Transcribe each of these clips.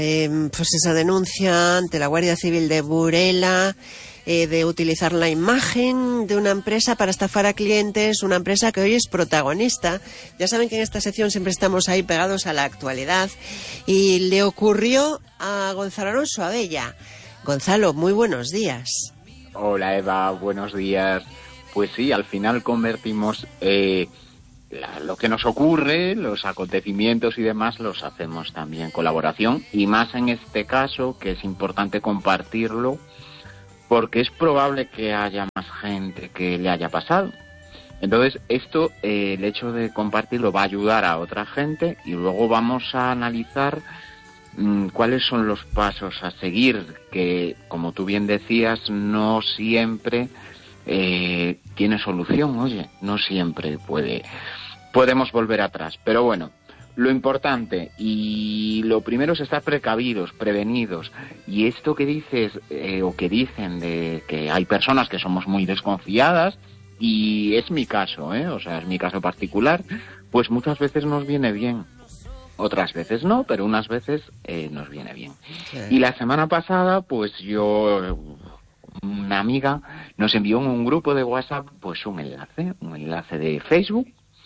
Pues esa denuncia ante la Guardia Civil de Burela de utilizar la imagen de una empresa para estafar a clientes, una empresa que hoy es protagonista. Ya saben que en esta sección siempre estamos ahí pegados a la actualidad, y le ocurrió a Gonzalo Alonso Abella. Gonzalo, muy buenos días. Hola Eva, buenos días. Pues sí, al final convertimos lo que nos ocurre, los acontecimientos y demás, los hacemos también en colaboración, y más en este caso, que es importante compartirlo, porque es probable que haya más gente que le haya pasado. Entonces, esto, el hecho de compartirlo va a ayudar a otra gente, y luego vamos a analizar cuáles son los pasos a seguir, que, como tú bien decías, no siempre tiene solución. Oye, no siempre podemos volver atrás, pero bueno, lo importante y lo primero es estar precavidos, prevenidos. Y esto que dices o que dicen de que hay personas que somos muy desconfiadas, y es mi caso, o sea, es mi caso particular, pues muchas veces nos viene bien. Otras veces no, pero unas veces nos viene bien. Y la semana pasada, pues una amiga nos envió en un grupo de WhatsApp pues un enlace de Facebook,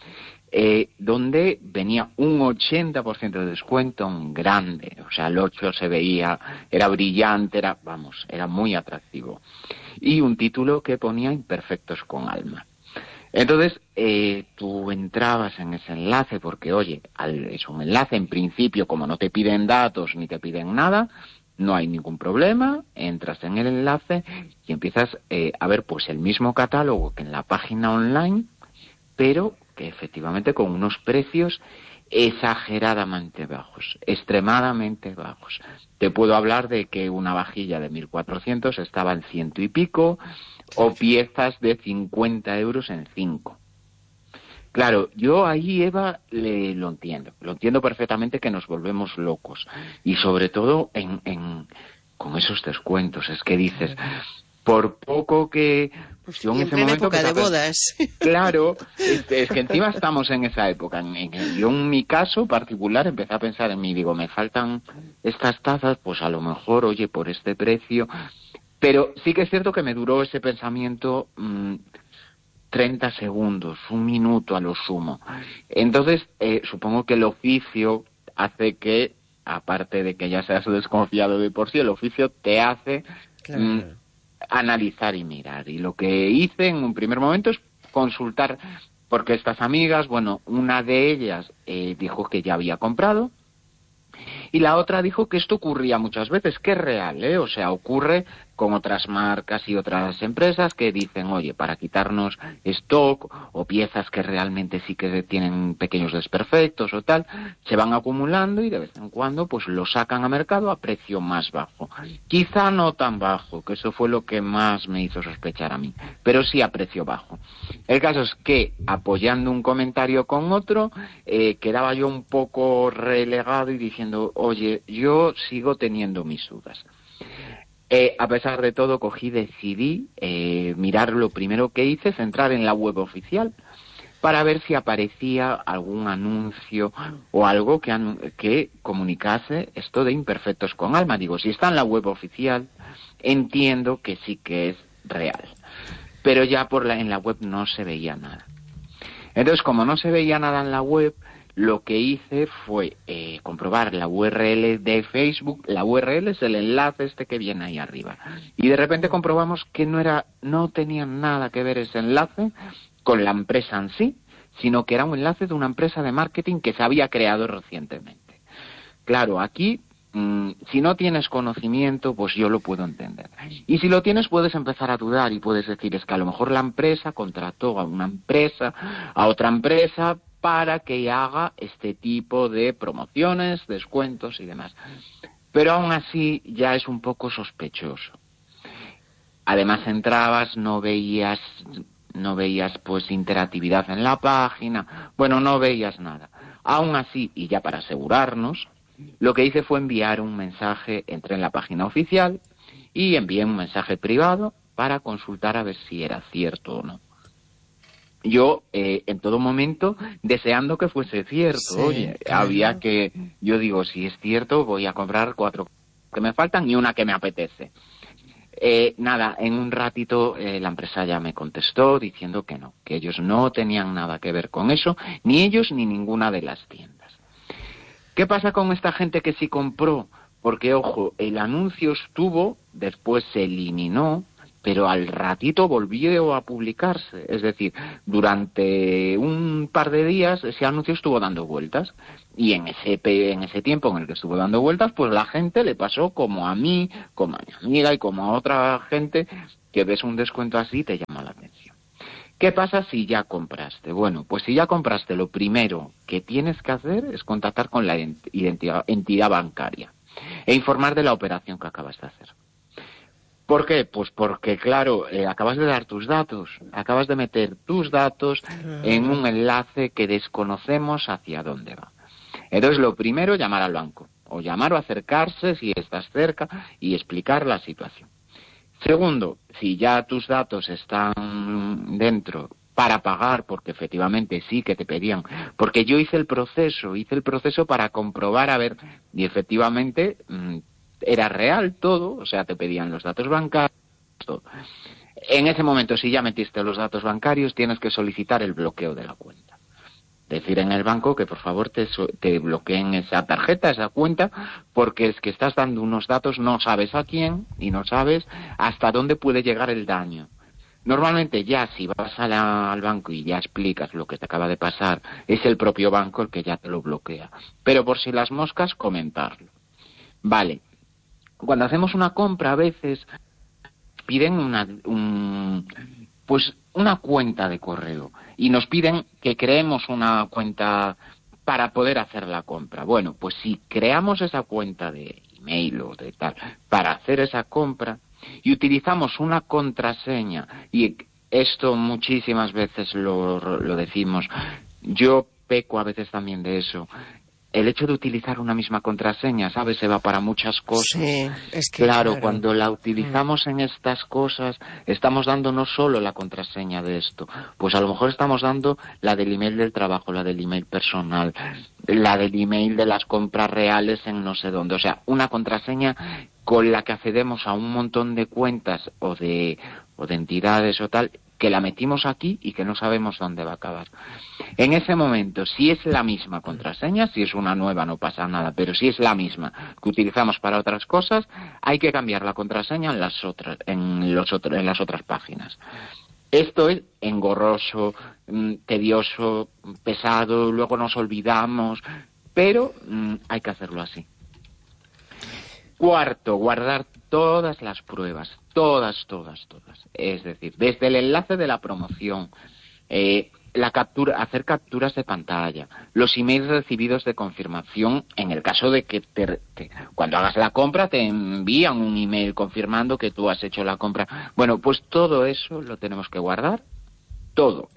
donde venía un 80% de descuento, un grande, o sea, el 8 se veía, era brillante, era muy atractivo. Y un título que ponía Imperfectos con alma. Entonces, tú entrabas en ese enlace porque, oye, es un enlace, en principio, como no te piden datos ni te piden nada, no hay ningún problema, entras en el enlace y empiezas a ver pues el mismo catálogo que en la página online, pero que efectivamente con unos precios exageradamente bajos, extremadamente bajos. Te puedo hablar de que una vajilla de 1.400 estaba en 100 y pico, o piezas de 50 euros en 5. Claro, yo ahí, Eva, lo entiendo perfectamente, que nos volvemos locos, y sobre todo con esos descuentos. Es que dices, por poco que pues yo en ese plena momento época de bodas. Claro, es que encima estamos en esa época. Yo en mi caso particular empecé a pensar en mí, digo, me faltan estas tazas, pues a lo mejor, oye, por este precio. Pero sí que es cierto que me duró ese pensamiento 30 segundos, un minuto a lo sumo. Entonces, supongo que el oficio hace que, aparte de que ya seas desconfiado de por sí, el oficio te hace analizar y mirar. Y lo que hice en un primer momento es consultar, porque estas amigas, bueno, una de ellas dijo que ya había comprado, y la otra dijo que esto ocurría muchas veces, que es real, o sea, ocurre con otras marcas y otras empresas que dicen, oye, para quitarnos stock o piezas que realmente sí que tienen pequeños desperfectos o tal, se van acumulando y de vez en cuando pues lo sacan a mercado a precio más bajo. Quizá no tan bajo, que eso fue lo que más me hizo sospechar a mí, pero sí a precio bajo. El caso es que, apoyando un comentario con otro, quedaba yo un poco relegado y diciendo, oye, yo sigo teniendo mis dudas. A pesar de todo, decidí mirar. Lo primero que hice es entrar en la web oficial para ver si aparecía algún anuncio o algo que comunicase esto de Imperfectos con alma. Digo, si está en la web oficial, entiendo que sí que es real. Pero ya en la web no se veía nada. Entonces, como no se veía nada en la web, lo que hice fue comprobar la URL de Facebook. La URL es el enlace que viene ahí arriba. Y de repente comprobamos que no tenía nada que ver ese enlace con la empresa en sí, sino que era un enlace de una empresa de marketing que se había creado recientemente. Claro, aquí, si no tienes conocimiento, pues yo lo puedo entender. Y si lo tienes, puedes empezar a dudar y puedes decir, es que a lo mejor la empresa contrató a otra empresa, para que haga este tipo de promociones, descuentos y demás. Pero aún así ya es un poco sospechoso. Además entrabas, no veías pues interactividad en la página, bueno, no veías nada. Aún así, y ya para asegurarnos, lo que hice fue enviar un mensaje, entré en la página oficial y envié un mensaje privado para consultar a ver si era cierto o no. yo en todo momento deseando que fuese cierto. Sí, Oye, claro. había que, yo digo, si es cierto, voy a comprar 4 que me faltan y una que me apetece. Nada, en un ratito la empresa ya me contestó diciendo que no, que ellos no tenían nada que ver con eso, ni ellos ni ninguna de las tiendas. ¿Qué pasa con esta gente que sí compró? Porque, ojo, el anuncio estuvo, después se eliminó, pero al ratito volvió a publicarse. Es decir, durante un par de días ese anuncio estuvo dando vueltas. Y en ese tiempo en el que estuvo dando vueltas, pues la gente le pasó como a mí, como a mi amiga y como a otra gente, que ves un descuento así y te llama la atención. ¿Qué pasa si ya compraste? Bueno, pues si ya compraste, lo primero que tienes que hacer es contactar con la entidad bancaria e informar de la operación que acabas de hacer. ¿Por qué? Pues porque, claro, acabas de dar tus datos, acabas de meter tus datos en un enlace que desconocemos hacia dónde va. Entonces, lo primero, llamar al banco, o llamar o acercarse si estás cerca y explicar la situación. Segundo, si ya tus datos están dentro para pagar, porque efectivamente sí que te pedían, porque yo hice el proceso para comprobar, a ver, y efectivamente era real todo, o sea, te pedían los datos bancarios, todo. En ese momento, si ya metiste los datos bancarios, tienes que solicitar el bloqueo de la cuenta. Decir en el banco que por favor te bloqueen esa tarjeta, esa cuenta, porque es que estás dando unos datos, no sabes a quién y no sabes hasta dónde puede llegar el daño. Normalmente ya si vas al banco y ya explicas lo que te acaba de pasar, es el propio banco el que ya te lo bloquea. Pero por si las moscas, comentarlo. Vale, cuando hacemos una compra a veces piden una cuenta de correo y nos piden que creemos una cuenta para poder hacer la compra. Bueno, pues si creamos esa cuenta de email o de tal para hacer esa compra y utilizamos una contraseña, y esto muchísimas veces lo decimos, yo peco a veces también de eso. El hecho de utilizar una misma contraseña, ¿sabes? Se va para muchas cosas. Sí, es que Claro, cuando la utilizamos en estas cosas, estamos dando no solo la contraseña de esto, pues a lo mejor estamos dando la del email del trabajo, la del email personal, la del email de las compras reales en no sé dónde. O sea, una contraseña con la que accedemos a un montón de cuentas o de entidades o tal, que la metimos aquí y que no sabemos dónde va a acabar. En ese momento, si es la misma contraseña, si es una nueva no pasa nada, pero si es la misma que utilizamos para otras cosas, hay que cambiar la contraseña en las otras páginas. Esto es engorroso, tedioso, pesado, luego nos olvidamos, pero hay que hacerlo así. Cuarto, guardar todas las pruebas, todas. Es decir, desde el enlace de la promoción, hacer capturas de pantalla, los emails recibidos de confirmación, en el caso de que cuando hagas la compra te envían un email confirmando que tú has hecho la compra. Bueno, pues todo eso lo tenemos que guardar, todo.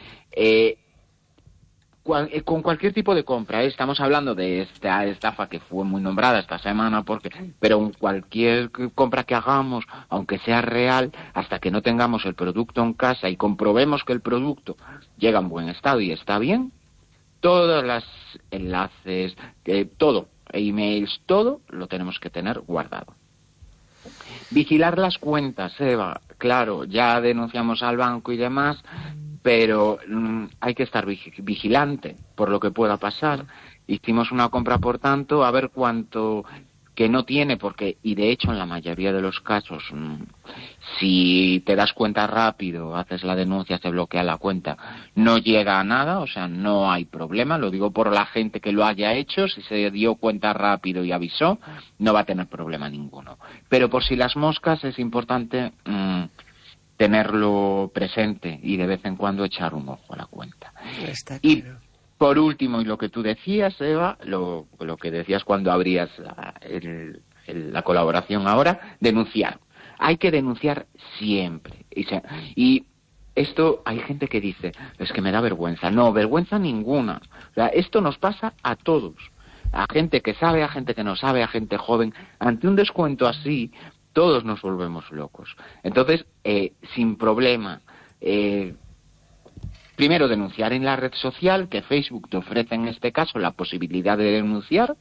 Con cualquier tipo de compra, estamos hablando de esta estafa que fue muy nombrada esta semana, pero en cualquier compra que hagamos, aunque sea real, hasta que no tengamos el producto en casa y comprobemos que el producto llega en buen estado y está bien, todos los enlaces, todo, emails, todo lo tenemos que tener guardado. Vigilar las cuentas, Eva, claro, ya denunciamos al banco y demás, pero hay que estar vigilante por lo que pueda pasar. Hicimos una compra, por tanto, a ver cuánto que no tiene, y de hecho en la mayoría de los casos, si te das cuenta rápido, haces la denuncia, se bloquea la cuenta, no llega a nada, o sea, no hay problema, lo digo por la gente que lo haya hecho, si se dio cuenta rápido y avisó, no va a tener problema ninguno. Pero por si las moscas es importante tenerlo presente y de vez en cuando echar un ojo a la cuenta. Está claro. Y por último, y lo que tú decías, Eva, lo que decías cuando abrías la colaboración ahora, denunciar. Hay que denunciar siempre. Y esto hay gente que dice, es que me da vergüenza. No, vergüenza ninguna. O sea, esto nos pasa a todos. A gente que sabe, a gente que no sabe, a gente joven. Ante un descuento así, todos nos volvemos locos. Entonces, sin problema, Primero, denunciar en la red social, que Facebook te ofrece en este caso la posibilidad de denunciar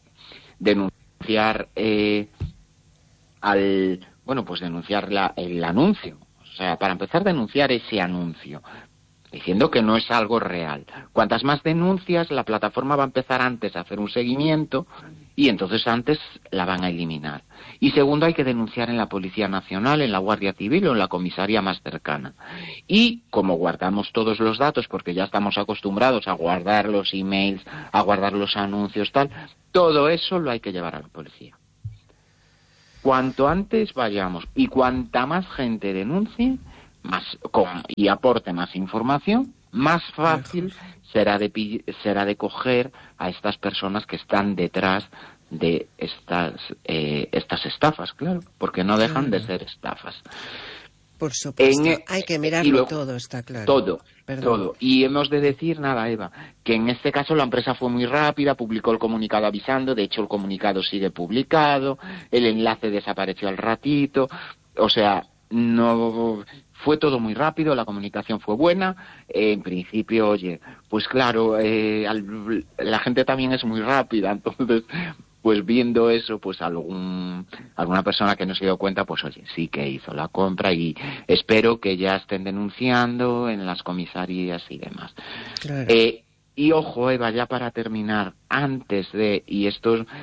denunciar el anuncio. O sea, para empezar, denunciar ese anuncio, diciendo que no es algo real. Cuantas más denuncias, la plataforma va a empezar antes a hacer un seguimiento y entonces antes la van a eliminar. Y segundo, hay que denunciar en la Policía Nacional, en la Guardia Civil o en la comisaría más cercana. Y como guardamos todos los datos, porque ya estamos acostumbrados a guardar los emails, a guardar los anuncios, todo eso lo hay que llevar a la policía. Cuanto antes vayamos y cuanta más gente denuncie y aporte más información, más fácil será de coger a estas personas que están detrás de estas estafas, claro, porque no dejan de ser estafas. Por supuesto, hay que mirarlo todo, está claro. Todo. Y hemos de decir, Eva, que en este caso la empresa fue muy rápida, publicó el comunicado avisando, de hecho el comunicado sigue publicado, el enlace desapareció al ratito, o sea, no fue todo muy rápido, la comunicación fue buena, en principio, oye, pues claro, la gente también es muy rápida, entonces pues viendo eso, pues alguna persona que no se dio cuenta, pues oye, sí que hizo la compra y espero que ya estén denunciando en las comisarías y demás. Claro. Y ojo, Eva, ya para terminar, y esto